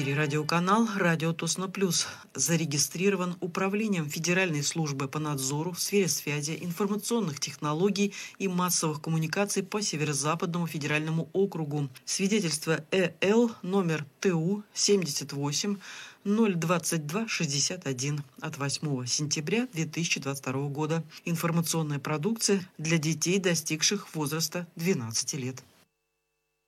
эфире радиоканал «Радио Тосно Плюс». Зарегистрирован Управлением Федеральной службы по надзору в сфере связи, информационных технологий и массовых коммуникаций по Северо-Западному федеральному округу. Свидетельство ЭЛ номер ТУ 78 02261 от 8 сентября 2022 года. Информационная продукция для детей, достигших возраста 12 лет.